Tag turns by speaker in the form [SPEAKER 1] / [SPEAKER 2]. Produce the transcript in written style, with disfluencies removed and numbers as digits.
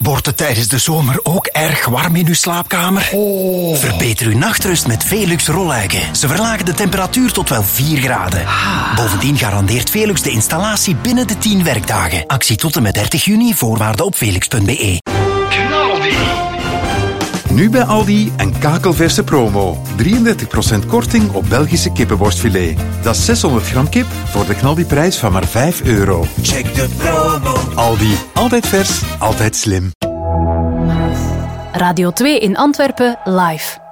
[SPEAKER 1] Wordt het tijdens de zomer ook erg warm in uw slaapkamer? Verbeter uw nachtrust met Velux rolluiken. Ze verlagen de temperatuur tot wel 4 graden. Bovendien garandeert Velux de installatie binnen de 10 werkdagen. Actie tot en met 30 juni, voorwaarden op velux.be.
[SPEAKER 2] Nu bij Aldi een kakelverse promo. 33% korting op Belgische kippenborstfilet. Dat is 600 gram kip voor de knaldiprijs van maar €5.
[SPEAKER 3] Check de promo.
[SPEAKER 2] Aldi, altijd vers, altijd slim.
[SPEAKER 4] Radio 2 in Antwerpen live.